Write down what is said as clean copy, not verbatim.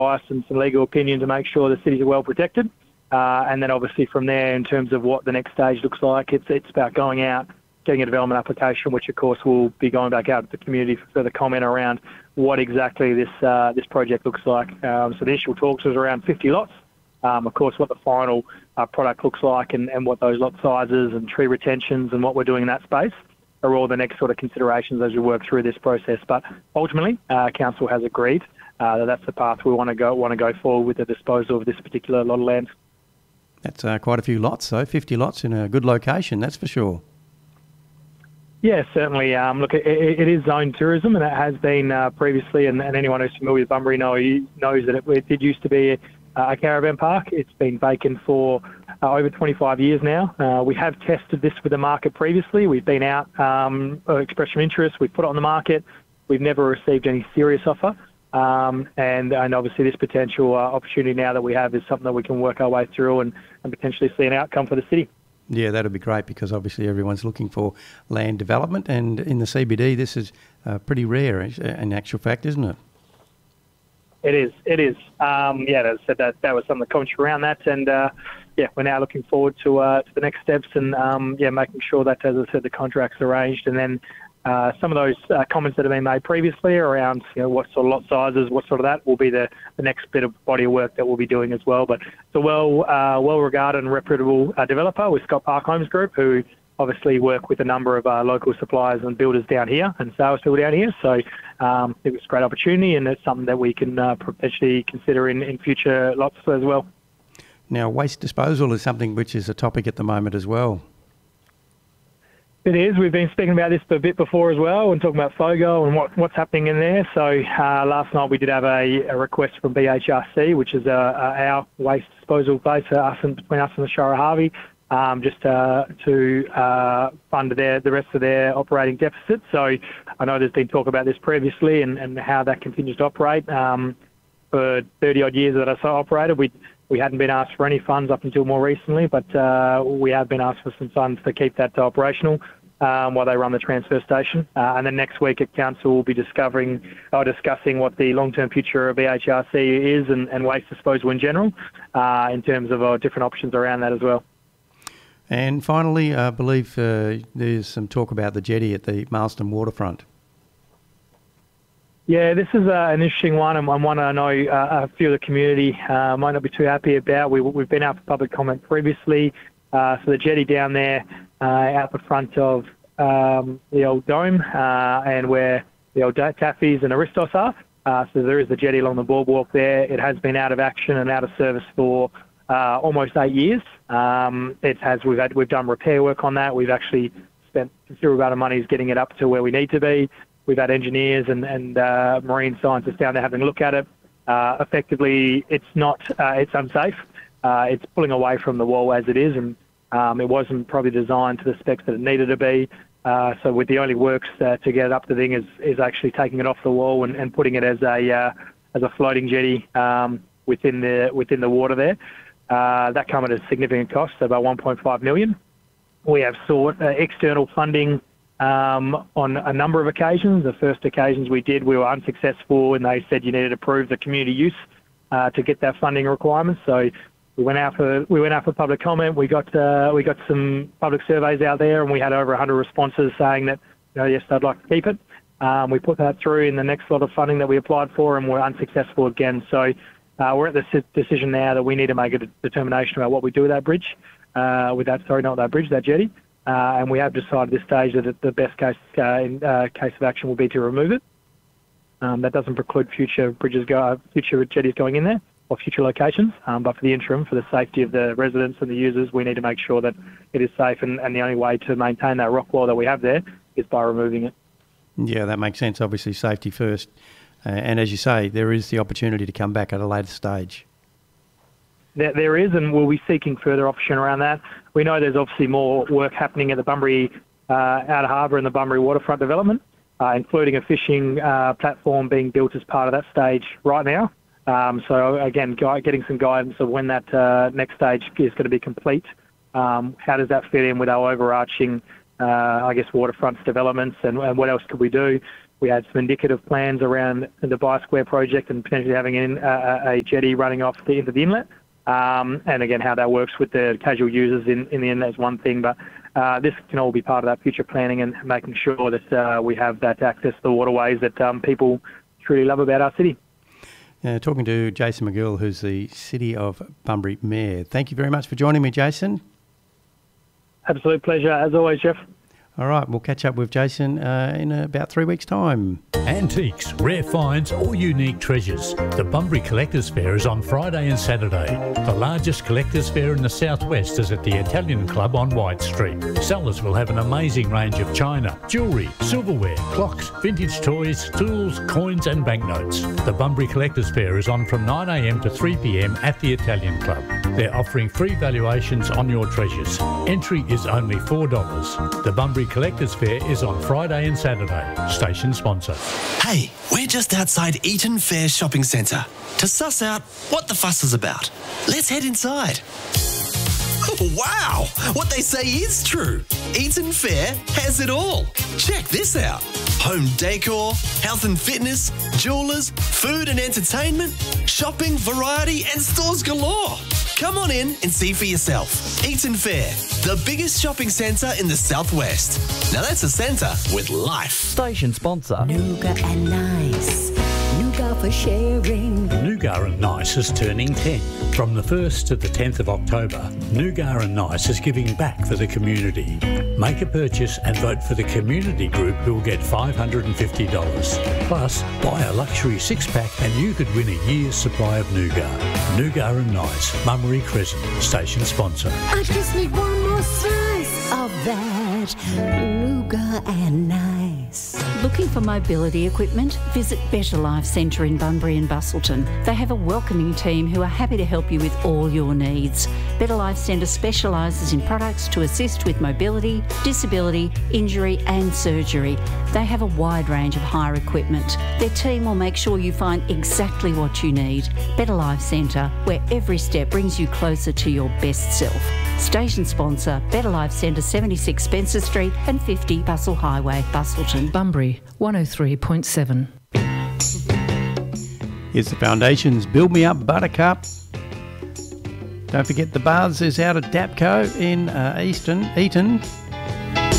advice and some legal opinion to make sure the cities are well protected. And then obviously from there, in terms of what the next stage looks like, it's about going out, getting a development application, which of course will be going back out to the community for further comment around what exactly this project looks like. So the initial talks was around 50 lots. Of course, what the final product looks like and what those lot sizes and tree retentions and what we're doing in that space are all the next sort of considerations as we work through this process. But ultimately, council has agreed that that's the path we want to go forward with the disposal of this particular lot of land. That's quite a few lots, though. 50 lots in a good location, that's for sure. Yeah, certainly. Look, it is zoned tourism, and it has been previously, and anyone who's familiar with Bunbury knows that it did used to be a caravan park. It's been vacant for over 25 years now. We have tested this with the market previously. We've been out, expressed some interest. We've put it on the market. We've never received any serious offer. And obviously this potential opportunity now that we have is something that we can work our way through and potentially see an outcome for the city. Yeah, that'd be great because obviously everyone's looking for land development, and in the CBD this is pretty rare in actual fact, isn't it? It is. As I said, that was some of the commentary around that, and we're now looking forward to the next steps and making sure that, as I said, the contract's arranged, and then some of those comments that have been made previously around what sort of lot sizes, what sort of that will be the next bit of body of work that we'll be doing as well. But it's a well regarded and reputable developer with Scott Park Homes Group, who obviously work with a number of local suppliers and builders down here and sales people down here. So it was a great opportunity, and it's something that we can potentially consider in future lots as well. Now, waste disposal is something which is a topic at the moment as well. It is. We've been speaking about this a bit before as well and talking about FOGO and what's happening in there. So last night we did have a request from BHRC, which is our waste disposal base between us and the Shire of Harvey, just to fund the rest of their operating deficit. So I know there's been talk about this previously and how that continues to operate. For 30 odd years that I operated, we hadn't been asked for any funds up until more recently, but we have been asked for some funds to keep that operational while they run the transfer station. And then next week at council we'll be discussing what the long-term future of BHRC is and waste disposal in general, in terms of different options around that as well. And finally, I believe there's some talk about the jetty at the Marsden waterfront. Yeah, this is an interesting one, and one I know a few of the community might not be too happy about. We've been out for public comment previously. So the jetty down there out the front of the old dome and where the old Taffys and Aristos are. So there is the jetty along the boardwalk there. It has been out of action and out of service for almost 8 years. We've done repair work on that. We've actually spent a considerable amount of money getting it up to where we need to be. We've had engineers and marine scientists down there having a look at it. Effectively, it's unsafe. It's pulling away from the wall as it is, and it wasn't probably designed to the specs that it needed to be. So with the only works to get it up the thing is actually taking it off the wall and putting it as a floating jetty within the water there. That came at a significant cost, about $1.5 million. We have sought external funding on a number of occasions. The first occasions we were unsuccessful, and they said you needed to prove the community use to get that funding requirements. So we went out for public comment. We got some public surveys out there, and we had over 100 responses saying that yes, they'd like to keep it. We put that through in the next lot of funding that we applied for, and we're unsuccessful again. So we're at the decision now that we need to make a determination about what we do with that bridge, that jetty. And we have decided at this stage that the best case of action will be to remove it. That doesn't preclude future jetties going in there or future locations. But for the interim, for the safety of the residents and the users, we need to make sure that it is safe. And the only way to maintain that rock wall that we have there is by removing it. Yeah, that makes sense. Obviously, safety first. And as you say, there is the opportunity to come back at a later stage. There is, and we'll be seeking further option around that. We know there's obviously more work happening at the Bunbury Outer Harbour and the Bunbury waterfront development, including a fishing platform being built as part of that stage right now. So again, getting some guidance of when that next stage is going to be complete. How does that fit in with our overarching, waterfronts developments, and what else could we do? We had some indicative plans around the Bi-Square project and potentially having a jetty running off into the inlet. And again, how that works with the casual users in the inlet is one thing, but this can all be part of that future planning and making sure that we have that access to the waterways that people truly love about our city. Talking to Jason McGill, who's the City of Bunbury Mayor. Thank you very much for joining me, Jason. Absolute pleasure, as always, Jeff. All right, we'll catch up with Jason in about 3 weeks' time. Antiques, rare finds or unique treasures. The Bunbury Collectors Fair is on Friday and Saturday. The largest collectors fair in the southwest is at the Italian Club on White Street. Sellers will have an amazing range of china, jewellery, silverware, clocks, vintage toys, tools, coins and banknotes. The Bunbury Collectors Fair is on from 9 a.m. to 3 p.m. at the Italian Club. They're offering free valuations on your treasures. Entry is only $4. The Bunbury Collectors Fair is on Friday and Saturday. Station sponsor. Hey, we're just outside Eaton Fair Shopping Centre to suss out what the fuss is about. Let's head inside. Oh, wow! What they say is true. Eaton Fair has it all. Check this out. Home decor, health and fitness, jewellers, food and entertainment, shopping, variety and stores galore. Come on in and see for yourself. Eaton Fair, the biggest shopping centre in the southwest. Now that's a centre with life. Station sponsor. Nougat and Nice. Nougat for sharing. Nougat and Nice is turning 10. From the 1st to the 10th of October, Nougat and Nice is giving back for the community. Make a purchase and vote for the community group who will get $550. Plus, buy a luxury 6-pack and you could win a year's supply of Nougat. Nougat and Nice, Mummery Crescent, station sponsor. I just need one more slice of that Nougat and Nice. Looking for mobility equipment? Visit Better Life Centre in Bunbury and Bustleton. They have a welcoming team who are happy to help you with all your needs. Better Life Centre specialises in products to assist with mobility, disability, injury and surgery. They have a wide range of hire equipment. Their team will make sure you find exactly what you need. Better Life Centre, where every step brings you closer to your best self. Station sponsor, Better Life Centre, 76 Spencer Street and 50 Bustle Highway, Bustleton. Bunbury, 103.7. Here's the Foundations, Build Me Up Buttercup. Don't forget the Buzz is out at Dapco in Eaton.